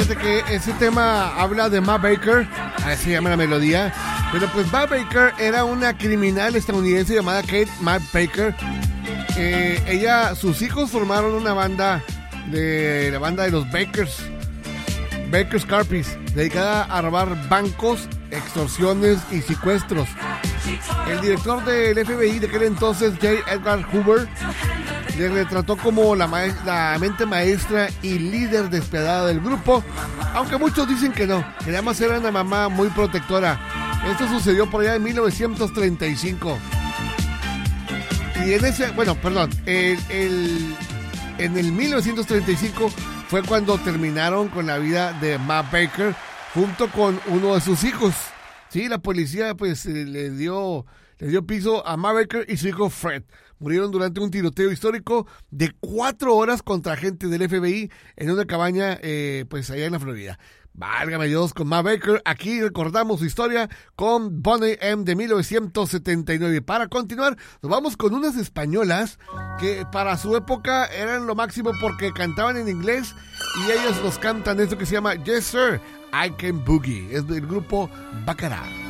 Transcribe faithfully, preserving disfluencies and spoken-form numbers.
Fíjate que ese tema habla de Ma Baker, así se llama la melodía. Pero pues Ma Baker era una criminal estadounidense llamada Kate Ma Baker. Eh, ella, sus hijos formaron una banda de la banda de los Bakers, Bakers Carpies, dedicada a robar bancos, extorsiones y secuestros. El director del F B I de aquel entonces, J. Edgar Hoover, le retrató como la, ma- la mente maestra y líder despiadada del grupo, aunque muchos dicen que no, que además era una mamá muy protectora. Esto sucedió por allá en mil novecientos treinta y cinco. Y en ese, bueno, perdón, el, el, en el mil novecientos treinta y cinco fue cuando terminaron con la vida de Ma Baker junto con uno de sus hijos. Sí, la policía pues eh, le dio le dio piso a Ma Baker y su hijo Fred. Murieron durante un tiroteo histórico de cuatro horas contra agentes del F B I en una cabaña eh, pues allá en la Florida. Válgame Dios, con Ma Baker. Aquí recordamos su historia con Boney M de mil novecientos setenta y nueve. Para continuar, nos vamos con unas españolas que para su época eran lo máximo porque cantaban en inglés y ellos nos cantan esto que se llama Yes Sir, I Can Boogie. Es del grupo Bacará.